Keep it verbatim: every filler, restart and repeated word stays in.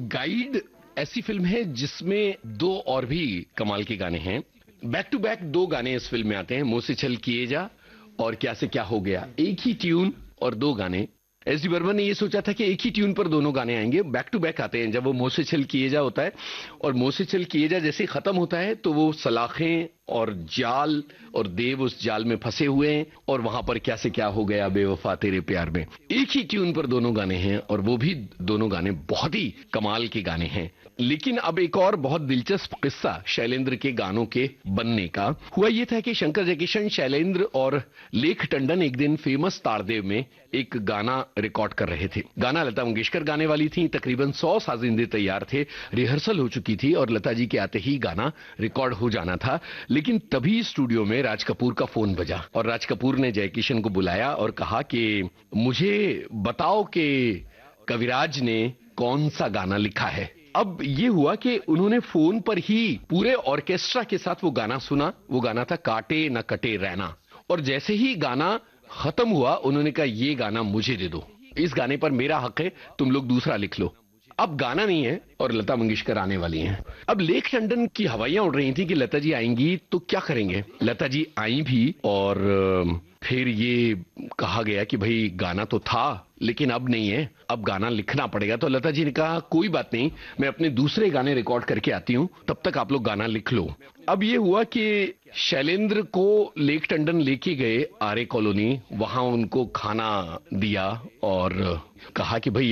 Guide ऐसी film है जिसमें दो और भी कमाल के गाने हैं। बैक टू बैक दो गाने इस फिल्म में आते हैं, मुंह से छल किए जा और क्या से क्या हो गया। एक ही ट्यून और दो गाने। एस डी बर्मन ने ये सोचा था कि एक ही ट्यून पर दोनों गाने आएंगे, बैक टू बैक आते हैं। जब वो मुंह से छल किए जा होता है और मुंह से छल किए जा जैसे खत्म होता है तो वो सलाखें और जाल और देव उस जाल में फंसे हुए हैं और वहां पर क्या से क्या हो गया बेवफा तेरे प्यार में। एक ही ट्यून पर दोनों गाने हैं और वो भी दोनों गाने बहुत ही कमाल के गाने हैं। लेकिन अब एक और बहुत दिलचस्प किस्सा शैलेंद्र के गानों के बनने का हुआ। ये था कि शंकर जयकिशन, शैलेंद्र और लेख टंडन एक दिन फेमस तारदेव में एक गाना रिकॉर्ड कर रहे थे। गाना लता मंगेशकर गाने वाली थी। तकरीबन सौ साजिंदे तैयार थे, रिहर्सल हो चुकी थी और लता जी के आते ही गाना रिकॉर्ड हो जाना था। लेकिन तभी स्टूडियो में राज कपूर का फोन बजा और राज कपूर ने जयकिशन को बुलाया और कहा कि मुझे बताओ कि कविराज ने कौन सा गाना लिखा है। अब ये हुआ कि उन्होंने फोन पर ही पूरे ऑर्केस्ट्रा के साथ वो गाना सुना। वो गाना था काटे न कटे रहना। और जैसे ही गाना खत्म हुआ उन्होंने कहा ये गाना मुझे दे दो, इस गाने पर मेरा हक है, तुम लोग दूसरा लिख लो। अब गाना नहीं है और लता मंगेशकर आने वाली हैं। अब लेख टंडन की हवाइयां उड़ रही थी कि लता जी आएंगी तो क्या करेंगे। लता जी आई भी और फिर ये कहा गया कि भाई गाना तो था लेकिन अब नहीं है, अब गाना लिखना पड़ेगा। तो लता जी ने कहा कोई बात नहीं, मैं अपने दूसरे गाने रिकॉर्ड करके आती हूँ, तब तक आप लोग गाना लिख लो। अब ये हुआ कि शैलेंद्र को लेख टंडन लेके गए आरे कॉलोनी, वहां उनको खाना दिया और कहा कि भाई